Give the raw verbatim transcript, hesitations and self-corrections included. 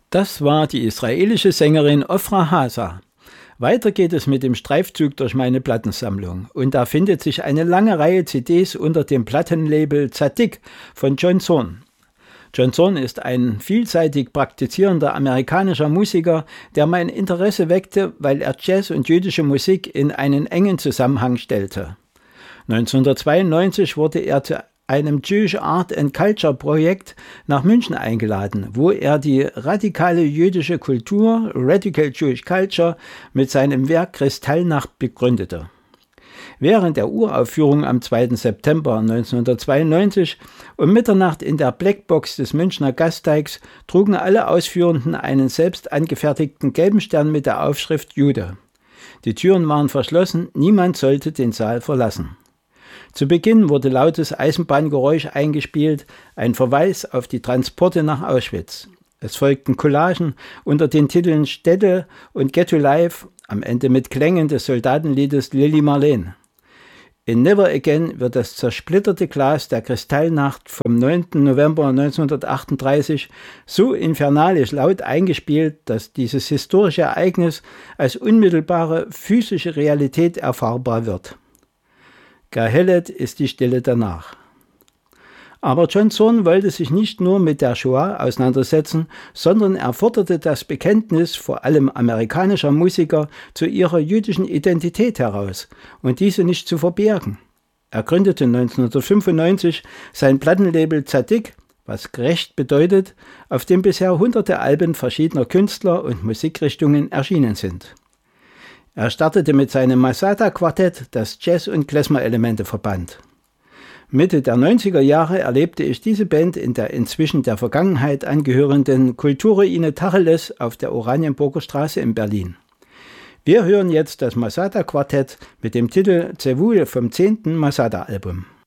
Das war die israelische Sängerin Ofra Haza. Weiter geht es mit dem Streifzug durch meine Plattensammlung. Und da findet sich eine lange Reihe C Ds unter dem Plattenlabel Tzadik von John Zorn. John Zorn ist ein vielseitig praktizierender amerikanischer Musiker, der mein Interesse weckte, weil er Jazz und jüdische Musik in einen engen Zusammenhang stellte. neunzehnhundertzweiundneunzig wurde er zu einem Jewish Art and Culture Projekt nach München eingeladen, wo er die radikale jüdische Kultur, Radical Jewish Culture, mit seinem Werk Kristallnacht begründete. Während der Uraufführung am zweiten September neunzehnhundertzweiundneunzig um Mitternacht in der Blackbox des Münchner Gasteigs trugen alle Ausführenden einen selbst angefertigten gelben Stern mit der Aufschrift Jude. Die Türen waren verschlossen, niemand sollte den Saal verlassen. Zu Beginn wurde lautes Eisenbahngeräusch eingespielt, ein Verweis auf die Transporte nach Auschwitz. Es folgten Collagen unter den Titeln Städte und Get to Life, am Ende mit Klängen des Soldatenliedes Lili Marleen. In Never Again wird das zersplitterte Glas der Kristallnacht vom neunten November neunzehnhundertachtunddreißig so infernalisch laut eingespielt, dass dieses historische Ereignis als unmittelbare physische Realität erfahrbar wird. Gehellet ist die Stille danach. Aber John Zorn wollte sich nicht nur mit der Shoah auseinandersetzen, sondern er forderte das Bekenntnis vor allem amerikanischer Musiker zu ihrer jüdischen Identität heraus und diese nicht zu verbergen. Er gründete neunzehnhundertfünfundneunzig sein Plattenlabel Tzadik, was gerecht bedeutet, auf dem bisher hunderte Alben verschiedener Künstler und Musikrichtungen erschienen sind. Er startete mit seinem Masada-Quartett, das Jazz- und Klezmer-Elemente verband. Mitte der neunziger Jahre erlebte ich diese Band in der inzwischen der Vergangenheit angehörenden Kulturruine Tacheles auf der Oranienburger Straße in Berlin. Wir hören jetzt das Masada-Quartett mit dem Titel Zewul vom zehnten Masada-Album.